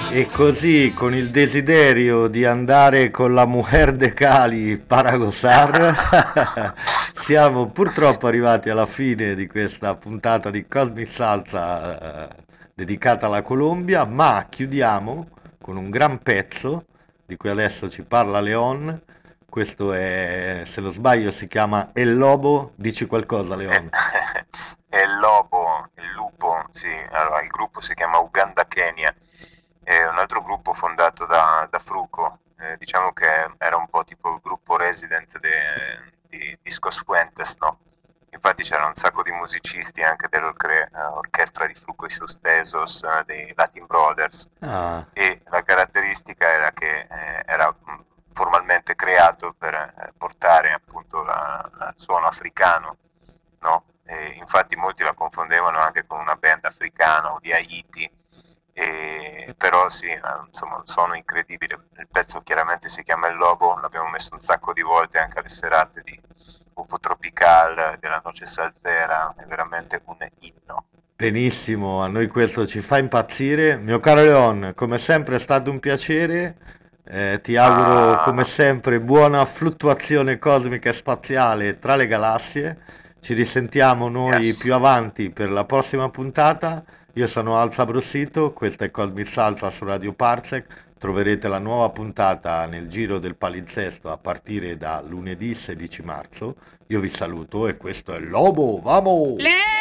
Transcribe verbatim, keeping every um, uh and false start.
E così, con il desiderio di andare con la Mujer de Cali Paragosar, siamo purtroppo arrivati alla fine di questa puntata di Cosmic Salsa eh, dedicata alla Colombia, ma chiudiamo con un gran pezzo di cui adesso ci parla Leon. Questo è, se non sbaglio, si chiama El Lobo. Dici qualcosa, È, Leon? è il lobo, il lupo, sì. Allora, il gruppo si chiama Uganda Kenya, è un altro gruppo fondato da, da Fruco. Eh, diciamo che era un po' tipo il gruppo resident de- di Discos Fuentes, no? Infatti c'erano un sacco di musicisti anche dell'orchestra di Fruco y Sustesos, eh, dei Latin Brothers, Ah, e la caratteristica era che eh, era mh, formalmente creato per eh, portare appunto la- la- il suono africano, no? E infatti molti la confondevano anche con una band africana o di Haiti, e, però sì, eh, insomma, un suono incredibile. Il pezzo chiaramente si chiama Il Lobo, l'abbiamo messo un sacco di volte anche alle serate di U F O Tropical, della Noce Salsera, è veramente un inno. benissimo, a noi questo ci fa impazzire. Mio caro Leon, come sempre è stato un piacere. Eh, ti auguro come Ah, sempre buona fluttuazione cosmica e spaziale tra le galassie. Ci risentiamo noi yes. più avanti per la prossima puntata. Io sono Alza Brossito, questa è Cosmic Salsa su Radio Parsec. Troverete la nuova puntata nel giro del palinsesto a partire da lunedì sedici marzo. Io vi saluto e questo è Lobo, vamo!